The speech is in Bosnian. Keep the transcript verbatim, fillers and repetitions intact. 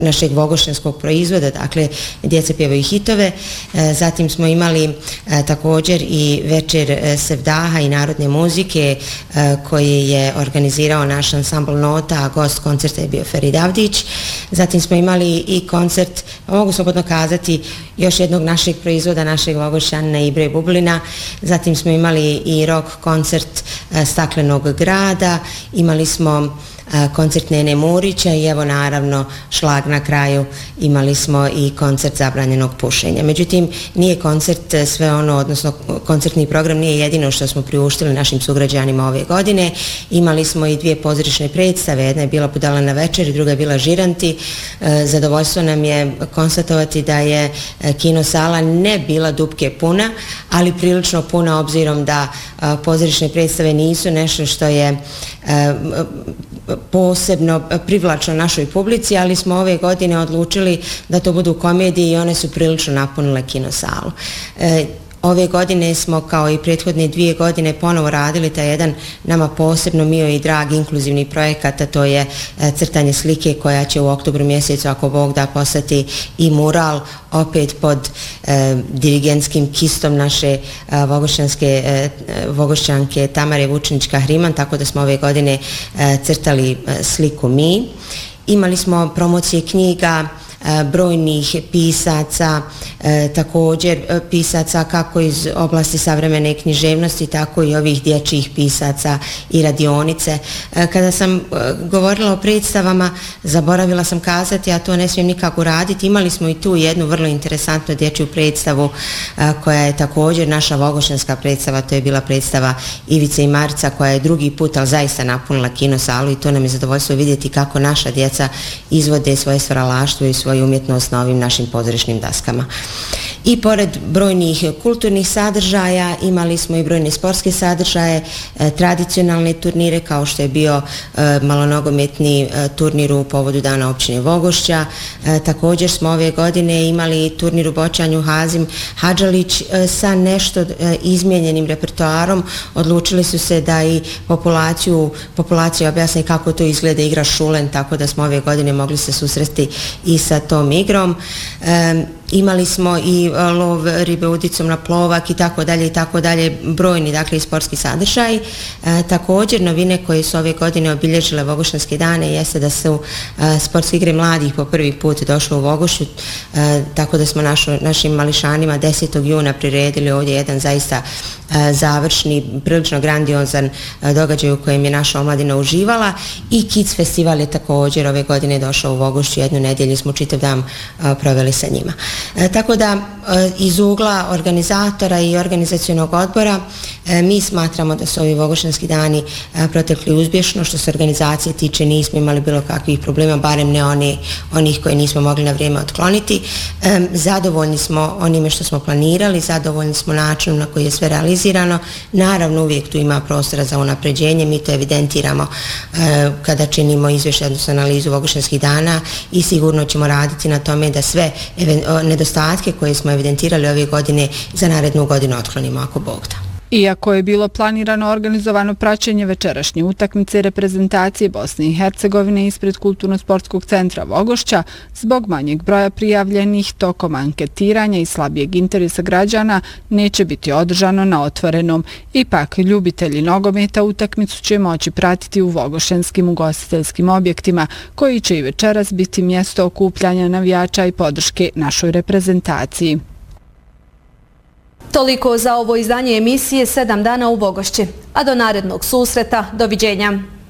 našeg vogošćanskog proizvoda, dakle djeca pjevaju hitove. Zatim smo imali također i večer sevdaha i narodne muzike koje je organizirao naš ansambl Nota, a gost koncerta je bio Ferid Avdić. Zatim smo imali i koncert, mogu slobodno kazati, još jednog našeg proizvoda, našeg vogošćanina Ibre Bublina. Zatim smo imali i rock koncert Staklenog grada, imali smo koncert Nene Murića i evo naravno šlag na kraju, imali smo i koncert zabranjenog pušenja. Međutim, nije koncert sve ono, odnosno koncertni program nije jedino što smo priuštili našim sugrađanima ove godine. Imali smo i dvije pozorišne predstave, jedna je bila Budala na večer, druga je bila Žiranti. Zadovoljstvo nam je konstatovati da je kino sala ne bila dupke puna, ali prilično puna obzirom da pozorišne predstave nisu nešto što je posebno privlačno našoj publici, ali smo ove godine odlučili da to budu komedije i one su prilično napunile kinosalu. E, Ove godine smo kao i prethodne dvije godine ponovo radili taj jedan nama posebno mio i drag inkluzivni projekat, a to je crtanje slike koja će u oktobru mjesecu, ako Bog da, postati i mural opet pod e, dirigentskim kistom naše e, vogošćanske, e, vogošćanke Tamare Vučinić-Kahriman, tako da smo ove godine e, crtali e, sliku mi. Imali smo promocije knjiga brojnih pisaca, e, također pisaca kako iz oblasti savremene književnosti, tako i ovih dječjih pisaca i radionice. E, kada sam e, govorila o predstavama, zaboravila sam kazati, a to ne smijem nikako raditi, imali smo i tu jednu vrlo interesantnu dječju predstavu e, koja je također naša vogošćanska predstava, to je bila predstava Ivice i Marica koja je drugi put, ali zaista napunila kinosalu i to nam je zadovoljstvo vidjeti kako naša djeca izvode svoje stvaralaštvo i svoje svoju umjetnost na ovim našim pozorišnim daskama. I pored brojnih kulturnih sadržaja imali smo i brojne sportske sadržaje, e, tradicionalne turnire kao što je bio e, malonogometni e, turnir u povodu Dana općine Vogošća. E, također smo ove godine imali turnir u bočanju Hazim Hadžalić e, sa nešto e, izmijenjenim repertoarom. Odlučili su se da i populaciju, populaciju objasne kako to izgleda igra šulen, tako da smo ove godine mogli se susresti i sa tom igrom. E, Imali smo i lov ribe udicom na plovak i tako dalje i tako dalje, brojni dakle i sportski sadržaj. E, također novine koje su ove godine obilježile Vogošćanske dane jeste da su e, sportske igre mladih po prvi put došle u Vogošću, e, tako da smo našu, našim mališanima desetog juna priredili ovdje jedan zaista e, završni, prilično grandiozan e, događaj u kojem je naša omladina uživala i Kids festival je također ove godine došao u Vogošću, jednu nedjelju smo čitav dan e, proveli sa njima. E, tako da e, iz ugla organizatora i organizacionog odbora e, mi smatramo da su ovi Vogošćanski dani e, protekli uspješno. Što se organizacije tiče nismo imali bilo kakvih problema, barem ne oni, onih koje nismo mogli na vrijeme otkloniti. E, zadovoljni smo onime što smo planirali, zadovoljni smo načinom na koji je sve realizirano. Naravno uvijek tu ima prostora za unapređenje, mi to evidentiramo e, kada činimo izvješće, odnosno analizu Vogošćanskih dana i sigurno ćemo raditi na tome da sve nedostatke koje smo evidentirali ove godine za narednu godinu otklonimo ako Bog da. Iako je bilo planirano organizovano praćenje večerašnje utakmice reprezentacije Bosne i Hercegovine ispred Kulturno-sportskog centra Vogošća, zbog manjeg broja prijavljenih tokom anketiranja i slabijeg interesa građana neće biti održano na otvorenom. Ipak, ljubitelji nogometa utakmicu će moći pratiti u vogošćanskim ugostiteljskim objektima, koji će i večeras biti mjesto okupljanja navijača i podrške našoj reprezentaciji. Toliko za ovo izdanje emisije sedam dana u Vogošći, a do narednog susreta, doviđenja.